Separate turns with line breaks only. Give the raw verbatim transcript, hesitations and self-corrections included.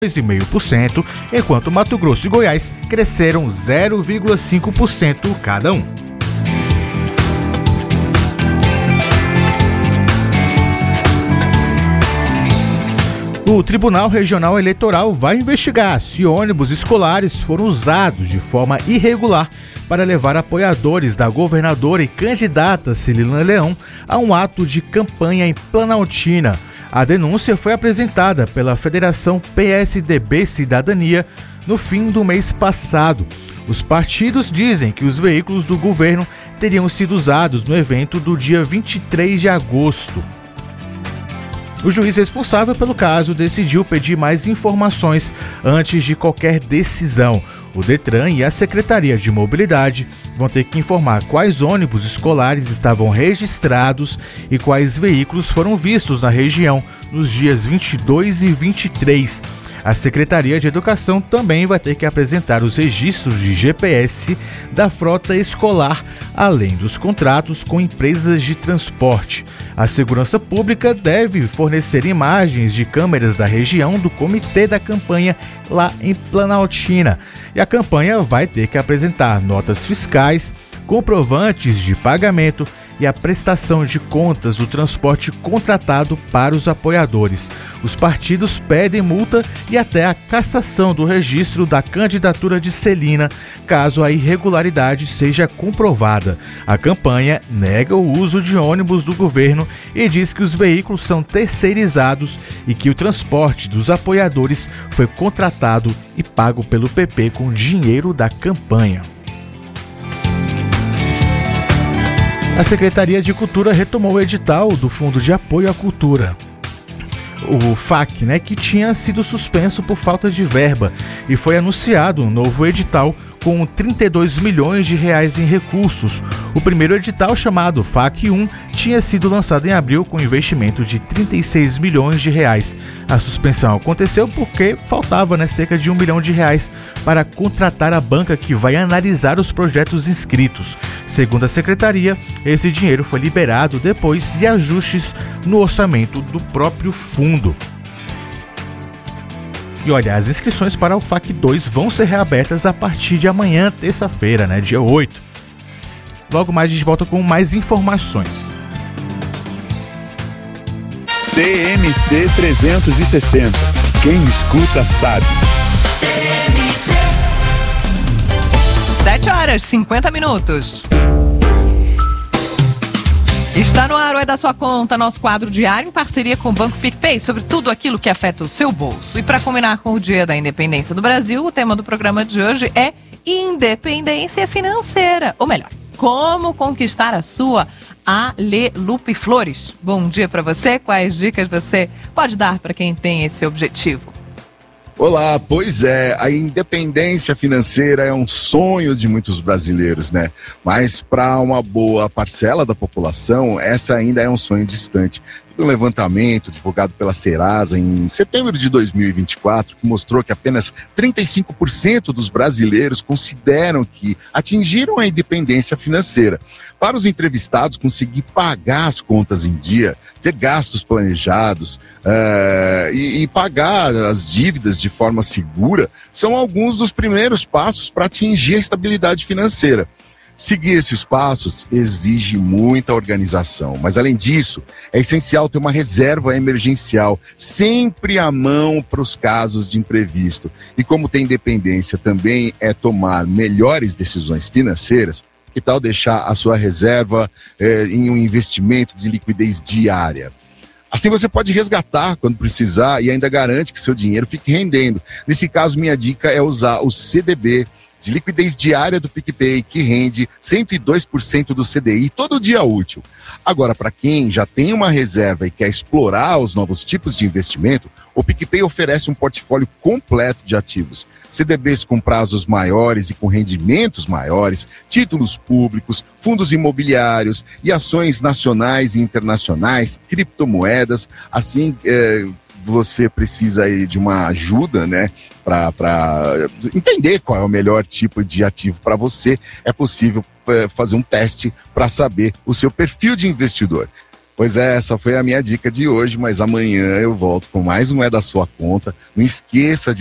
dois vírgula cinco por cento, enquanto Mato Grosso e Goiás cresceram zero vírgula cinco por cento cada um. O Tribunal Regional Eleitoral vai investigar se ônibus escolares foram usados de forma irregular para levar apoiadores da governadora e candidata Celina Leão a um ato de campanha em Planaltina. A denúncia foi apresentada pela Federação P S D B Cidadania no fim do mês passado. Os partidos dizem que os veículos do governo teriam sido usados no evento do dia vinte e três de agosto. O juiz responsável pelo caso decidiu pedir mais informações antes de qualquer decisão. O Detran e a Secretaria de Mobilidade vão ter que informar quais ônibus escolares estavam registrados e quais veículos foram vistos na região nos dias vinte e dois e vinte e três. A Secretaria de Educação também vai ter que apresentar os registros de G P S da frota escolar, além dos contratos com empresas de transporte. A Segurança Pública deve fornecer imagens de câmeras da região do comitê da campanha lá em Planaltina. E a campanha vai ter que apresentar notas fiscais, comprovantes de pagamento e a prestação de contas do transporte contratado para os apoiadores. Os partidos pedem multa e até a cassação do registro da candidatura de Celina, caso a irregularidade seja comprovada. A campanha nega o uso de ônibus do governo e diz que os veículos são terceirizados e que o transporte dos apoiadores foi contratado e pago pelo P P com dinheiro da campanha. A Secretaria de Cultura retomou o edital do Fundo de Apoio à Cultura, o F A C, né, que tinha sido suspenso por falta de verba, e foi anunciado um novo edital com trinta e dois milhões de reais em recursos. O primeiro edital, chamado F A C um, tinha sido lançado em abril com investimento de trinta e seis milhões de reais. A suspensão aconteceu porque faltava né, cerca de um milhão de reais para contratar a banca que vai analisar os projetos inscritos. Segundo a secretaria, esse dinheiro foi liberado depois de ajustes no orçamento do próprio fundo. E olha, as inscrições para o F A C dois vão ser reabertas a partir de amanhã, terça-feira, né, dia oito. Logo mais a gente volta com mais informações.
T M C trezentos e sessenta. Quem escuta sabe.
sete horas e cinquenta minutos. Está no ar o É da Sua Conta, nosso quadro diário em parceria com o Banco PicPay, sobre tudo aquilo que afeta o seu bolso. E para combinar com o Dia da Independência do Brasil, o tema do programa de hoje é independência financeira. Ou melhor, como conquistar a sua. Ale Lupe Flores. Bom dia para você. Quais dicas você pode dar para quem tem esse objetivo?
Olá, pois é, a independência financeira é um sonho de muitos brasileiros, né? Mas para uma boa parcela da população, essa ainda é um sonho distante. Um levantamento divulgado pela Serasa em setembro de dois mil e vinte e quatro, que mostrou que apenas trinta e cinco por cento dos brasileiros consideram que atingiram a independência financeira. Para os entrevistados, conseguir pagar as contas em dia, ter gastos planejados uh, e, e pagar as dívidas de forma segura são alguns dos primeiros passos para atingir a estabilidade financeira. Seguir esses passos exige muita organização, mas além disso, é essencial ter uma reserva emergencial sempre à mão para os casos de imprevisto. E como ter independência também é tomar melhores decisões financeiras, que tal deixar a sua reserva eh, em um investimento de liquidez diária? Assim você pode resgatar quando precisar e ainda garante que seu dinheiro fique rendendo. Nesse caso, minha dica é usar o C D B, de liquidez diária do PicPay, que rende cento e dois por cento do C D I todo dia útil. Agora, para quem já tem uma reserva e quer explorar os novos tipos de investimento, o PicPay oferece um portfólio completo de ativos. C D Bs com prazos maiores e com rendimentos maiores, títulos públicos, fundos imobiliários e ações nacionais e internacionais, criptomoedas, assim... É, você precisa aí de uma ajuda, né, para entender qual é o melhor tipo de ativo para você. É possível é, fazer um teste para saber o seu perfil de investidor. Pois é, essa foi a minha dica de hoje, mas amanhã eu volto com mais um É da Sua Conta. Não esqueça de